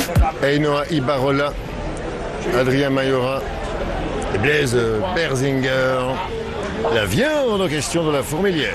Ainhoa Ibarola, Adrien Mayora et Blaise Berzinger. La viande en question de la Fourmilière.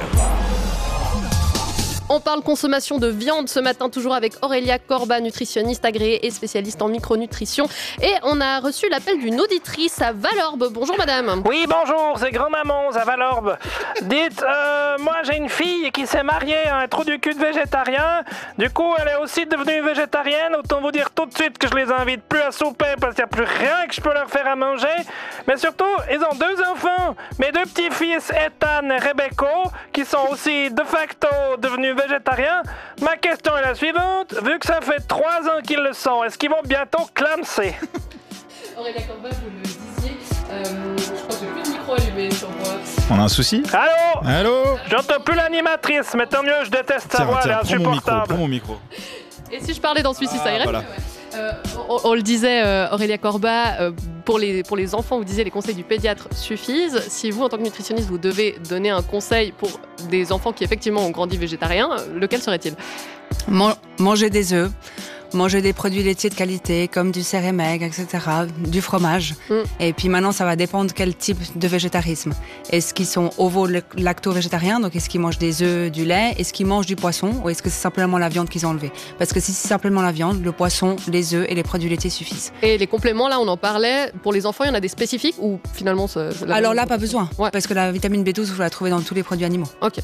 On parle consommation de viande ce matin, toujours avec Aurélia Corba, nutritionniste agréée et spécialiste en micronutrition. Et on a reçu l'appel d'une auditrice à Valorbe. Bonjour madame. Oui, bonjour, c'est Grand-Maman à Valorbe. Dites, moi j'ai une fille qui s'est mariée à un trou du cul de végétarien. Du coup, elle est aussi devenue végétarienne. Autant vous dire tout de suite que je les invite plus à souper parce qu'il n'y a plus rien que je peux leur faire à manger. Mais surtout, ils ont 2 enfants. Mes 2 petits-fils, Ethan et Rebecca, qui sont aussi de facto devenus végétariens. Ma question est la suivante. Vu que ça fait 3 ans qu'ils le sont, est-ce qu'ils vont bientôt clamser? Aurélia Corba, vous le disiez, je crois que j'ai plus de micro allumé sur moi. On a un souci? Allô? Allô? J'entends plus l'animatrice, mais tant mieux, je déteste sa voix, elle est insupportable. Prends mon micro. Et si je parlais dans celui-ci, ça irait? Voilà. On le disait, Aurélia Corba, pour les enfants, vous disiez les conseils du pédiatre suffisent. Si vous, en tant que nutritionniste, vous devez donner un conseil pour des enfants qui effectivement ont grandi végétariens, lequel serait-il? Manger des œufs, manger des produits laitiers de qualité comme du cérémègue, etc., du fromage. Et puis maintenant, ça va dépendre quel type de végétarisme. Est-ce qu'ils sont ovo-lacto-végétariens, donc est-ce qu'ils mangent des œufs, du lait? Est-ce qu'ils mangent du poisson ou est-ce que c'est simplement la viande qu'ils ont enlevée? Parce que si c'est simplement la viande, le poisson, les œufs et les produits laitiers suffisent. Et les compléments, là, on en parlait. Pour les enfants, il y en a des spécifiques ou finalement Alors là, pas besoin, Ouais. parce que la vitamine B12, vous la trouvez dans tous les produits animaux. Ok.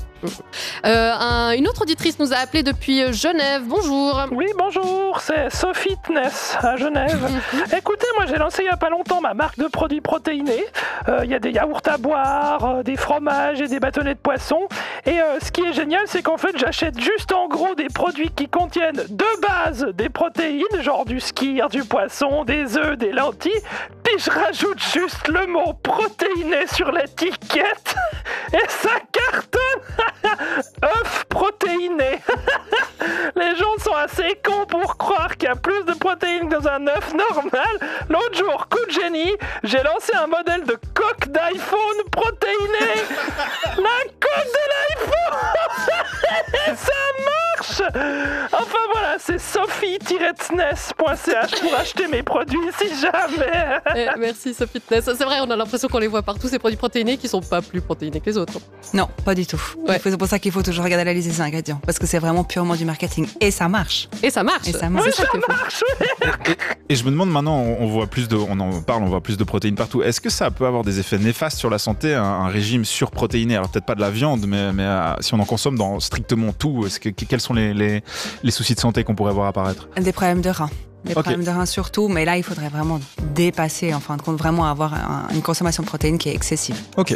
Une autre auditrice nous a appelé depuis Genève. Bonjour. Oui, bonjour, c'est Sofitness à Genève. Écoutez, moi j'ai lancé il n'y a pas longtemps ma marque de produits protéinés. Il y a des yaourts à boire, des fromages et des bâtonnets de poisson. Et ce qui est génial, c'est qu'en fait j'achète juste en gros des produits qui contiennent de base des protéines, genre du skyr, du poisson, des œufs, des lentilles. Puis je rajoute juste le mot protéiné sur l'étiquette et ça cartonne. œufs protéinés. Les gens sont assez cons pour croire qu'il y a plus de protéines que dans un œuf normal. L'autre jour, coup de génie, j'ai lancé un modèle de coque d'iPhone protéiné. La coque de l'iPhone. Ça marche. Enfin voilà, c'est sophie-tsness.ch pour acheter mes produits si jamais. Merci Sophie Tness. C'est vrai, on a l'impression qu'on les voit partout, ces produits protéinés qui sont pas plus protéinés que les autres. Non, pas du tout. Ouais. C'est pour ça qu'il faut toujours regarder la liste des ingrédients, parce que c'est vraiment purement du marketing. Et ça marche. Et ça marche. Et ça marche. C'est ça qui est fou. Marche, oui. Et je me demande maintenant, on voit plus de, on en parle, on voit plus de protéines partout. Est-ce que ça peut avoir des effets néfastes sur la santé, un régime surprotéiné? Alors peut-être pas de la viande, mais si on en consomme dans strictement tout, quels sont les soucis de santé qu'on pourrait voir apparaître? Des problèmes de reins. Des Ok. problèmes de reins surtout, mais là, il faudrait vraiment dépasser, en fin de compte, vraiment avoir une consommation de protéines qui est excessive. Ok.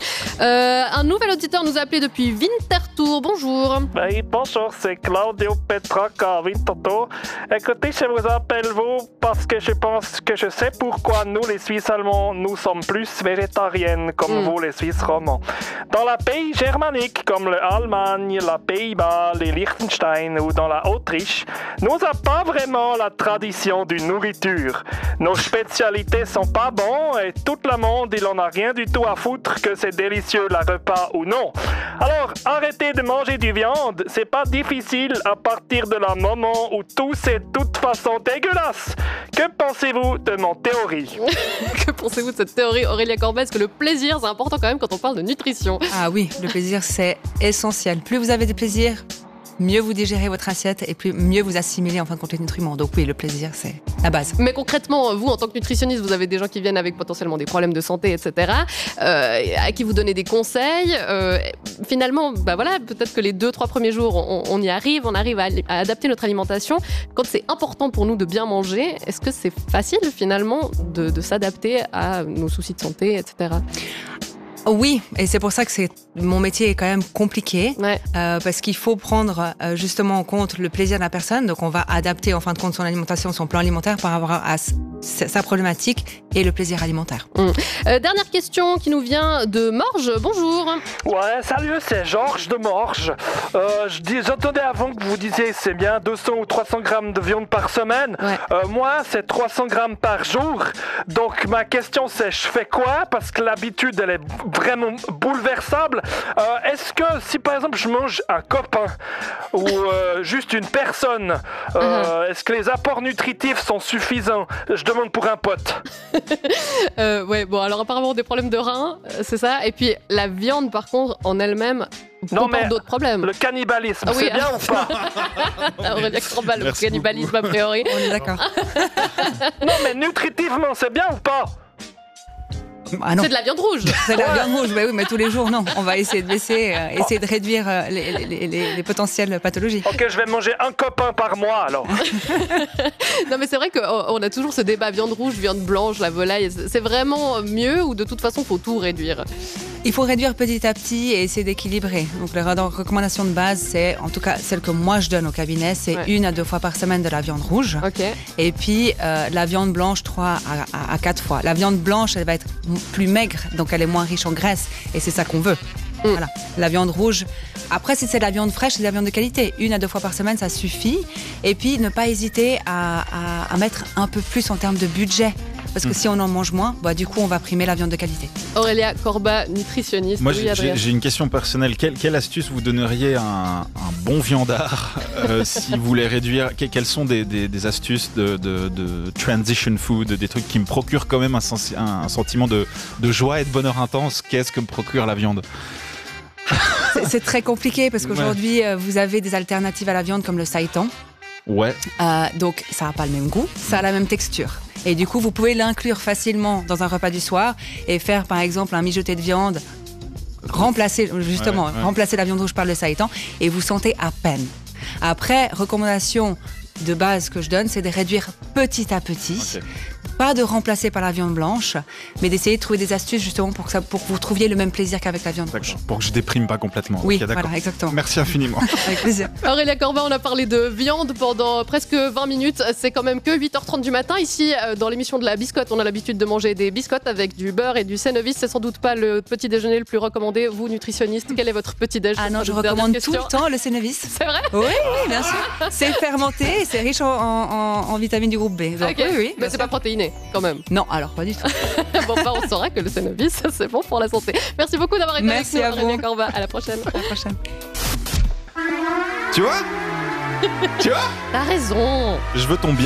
Un nouvel auditeur nous a appelé depuis Winterthur. Bonjour. Oui, bonjour, c'est Claudio Petroc à Winterthur. Écoutez, je vous appelle vous parce que je pense que je sais pourquoi nous, les Suisses allemands, nous sommes plus végétariennes comme vous, les Suisses romands. Dans la pays germanique comme l'Allemagne, la Pays-Bas, les Liechtenstein ou dans la Autriche, nous n'avons pas vraiment la tradition d'une nourriture. Nos spécialités sont pas bons et tout le monde, il en a rien du tout à foutre que c'est délicieux le repas ou non. Alors, arrêtez de manger du viande, c'est pas difficile à partir de la moment où tout c'est de toute façon dégueulasse. Que pensez-vous de mon théorie? Que pensez-vous de cette théorie, Aurélia Corba? Est-ce que le plaisir, c'est important quand même quand on parle de nutrition? Ah oui, le plaisir, c'est essentiel. Plus vous avez de plaisir, mieux vous digérez votre assiette et mieux vous assimilez en fin de compte les nutriments. Donc oui, le plaisir, c'est la base. Mais concrètement, vous, en tant que nutritionniste, vous avez des gens qui viennent avec potentiellement des problèmes de santé, etc., à qui vous donnez des conseils. Finalement, voilà, peut-être que les 2-3 premiers jours, on y arrive, on arrive à adapter notre alimentation. Quand c'est important pour nous de bien manger, est-ce que c'est facile finalement de s'adapter à nos soucis de santé, etc.? Oui, et c'est pour ça que mon métier est quand même compliqué, Ouais. parce qu'il faut prendre justement en compte le plaisir de la personne. Donc on va adapter en fin de compte son alimentation, son plan alimentaire par rapport à sa problématique et le plaisir alimentaire. Dernière question qui nous vient de Morges. Bonjour. Ouais, salut, c'est Georges de Morges. J'entendais avant que vous disiez c'est bien 200 ou 300 grammes de viande par semaine. Ouais. Moi, c'est 300 grammes par jour. Donc, ma question, c'est je fais quoi? Parce que l'habitude, elle est vraiment bouleversable. Est-ce que si, par exemple, je mange un copain ou juste une personne, est-ce que les apports nutritifs sont suffisants? Je demande pour un pote. Ouais, bon, alors apparemment des problèmes de reins, c'est ça. Et puis la viande, par contre, en elle-même, comporte d'autres problèmes. Le cannibalisme, Ah oui, c'est bien ou pas? Aurélien Corbal, le Merci cannibalisme a priori. On est d'accord. Non, mais nutritivement, c'est bien ou pas? Ah non. C'est de la viande rouge. C'est la viande rouge, oui, mais tous les jours, non. On va essayer de baisser, essayer de réduire les potentielles pathologies. Ok, je vais manger un copain par mois, alors. Non, mais c'est vrai qu'on a toujours ce débat viande rouge, viande blanche, la volaille. C'est vraiment mieux ou de toute façon, faut tout réduire? Il faut réduire petit à petit et essayer d'équilibrer. Donc, la recommandation de base, c'est, en tout cas, celle que moi je donne au cabinet, c'est 1 à 2 fois par semaine de la viande rouge. Ok. Et puis, la viande blanche, 3 à 4 fois. La viande blanche, elle va être plus maigre, donc elle est moins riche en graisse. Et c'est ça qu'on veut. Voilà. La viande rouge. Après, si c'est de la viande fraîche, c'est de la viande de qualité. 1 à 2 fois par semaine, ça suffit. Et puis, ne pas hésiter à mettre un peu plus en termes de budget. Parce que si on en mange moins, bah, du coup, on va primer la viande de qualité. Aurélia Corba, nutritionniste. Moi, Oui, Adrien. j'ai une question personnelle. Quelle astuce vous donneriez à un bon viandard si vous voulez réduire? Quelles sont des astuces de transition food, des trucs qui me procurent quand même un sentiment de joie et de bonheur intense? Qu'est-ce que me procure la viande? C'est très compliqué parce qu'aujourd'hui, vous avez des alternatives à la viande comme le seitan. Ouais. Donc, ça n'a pas le même goût, ça a la même texture. Et du coup, vous pouvez l'inclure facilement dans un repas du soir et faire, par exemple, un mijoté de viande, remplacer la viande rouge par le seitan et vous sentez à peine. Après, recommandation de base que je donne, c'est de réduire petit à petit. Okay. Pas de remplacer par la viande blanche, mais d'essayer de trouver des astuces justement pour que vous trouviez le même plaisir qu'avec la viande rouge. Pour que je déprime pas complètement. Oui, okay, voilà, exactement. Merci infiniment. Avec plaisir. Aurélia Corba, on a parlé de viande pendant presque 20 minutes. C'est quand même que 8h30 du matin. Ici, dans l'émission de la biscotte, on a l'habitude de manger des biscottes avec du beurre et du Cénovis. C'est sans doute pas le petit déjeuner le plus recommandé. Vous, nutritionniste, quel est votre petit déjeuner? Ah non, je recommande tout le temps le Cénovis. C'est vrai? Oui, bien sûr. C'est fermenté et c'est riche en vitamines du groupe B. Donc, okay. Oui. Mais c'est pas protéiné, quand même. Non, alors pas du tout. Bon, bah, on saura que le Cénovis, c'est bon pour la santé. Merci beaucoup d'avoir été avec nous, Aurélia Corba. À la prochaine. À la prochaine. Tu vois? T'as raison. Je veux ton bien.